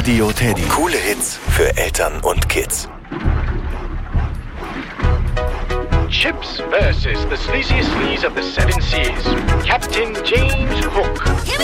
Radio Teddy. Coole Hits für Eltern und Kids. Chips versus the sleaziest sleaze of the seven seas, Captain James Hook.